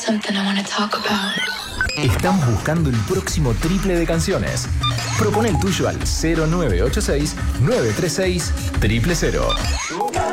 something I wanna talk about. Estamos buscando el próximo triple de canciones. Propone el tuyo al 0986 936 000.